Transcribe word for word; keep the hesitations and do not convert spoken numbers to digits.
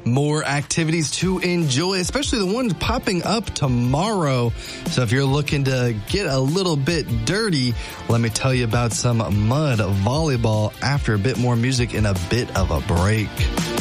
more activities to enjoy, especially the ones popping up tomorrow. So if you're looking to get a little bit dirty, let me tell you about some mud volleyball after a bit more music and a bit of a break.